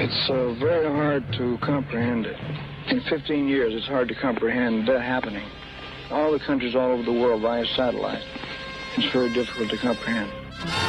It's very hard to comprehend it. In 15 years, it's hard to comprehend that happening. All the countries all over the world via satellite. It's very difficult to comprehend.